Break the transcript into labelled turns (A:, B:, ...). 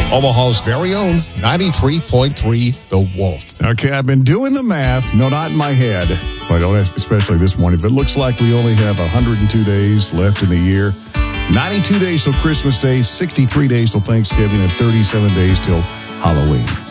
A: Omaha's very own 93.3 The Wolf.
B: Okay, I've been doing the math. No, not in my head. Well, I don't, especially this morning. But it looks like we only have 102 days left in the year. 92 days till Christmas Day, 63 days till Thanksgiving, and 37 days till Halloween.